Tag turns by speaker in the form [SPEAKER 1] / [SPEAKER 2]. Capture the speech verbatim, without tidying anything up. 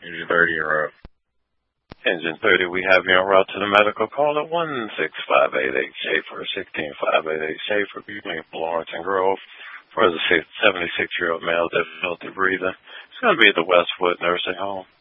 [SPEAKER 1] Engine thirty, you're up.
[SPEAKER 2] Engine thirty, we have you en route to the medical call at one six five eight eight Schaefer, sixteen five eight eight Schaefer, between Florence and Grove, for the seventy-six-year-old male difficulty breathing. It's going to be at the Westwood Nursing Home.